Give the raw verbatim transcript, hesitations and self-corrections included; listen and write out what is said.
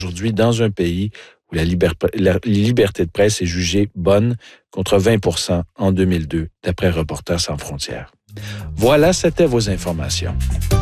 aujourd'hui dans un pays où la, liber- la liberté de presse est jugée bonne contre vingt pour cent en deux mille deux, d'après Reporters sans frontières. Voilà, c'était vos informations.